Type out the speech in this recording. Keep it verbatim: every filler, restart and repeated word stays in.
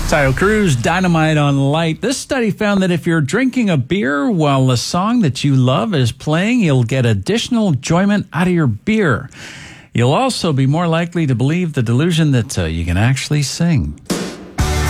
Tayo Cruz, Dynamite on Light. This study found that if you're drinking a beer while the song that you love is playing, you'll get additional enjoyment out of your beer. You'll also be more likely to believe the delusion that uh, you can actually sing.